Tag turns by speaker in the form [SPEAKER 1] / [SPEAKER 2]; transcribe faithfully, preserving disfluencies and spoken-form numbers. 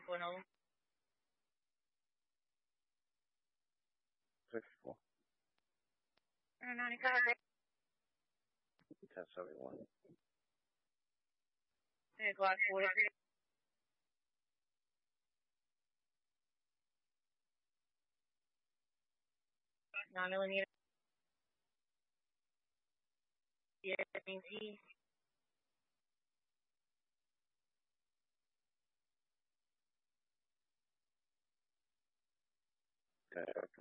[SPEAKER 1] Going home.
[SPEAKER 2] fifty-four.
[SPEAKER 1] ninety-five.
[SPEAKER 2] ten seventy-one.
[SPEAKER 1] Ten o'clock. forty-three. Nine millimeter. Yeah, G.
[SPEAKER 2] Okay.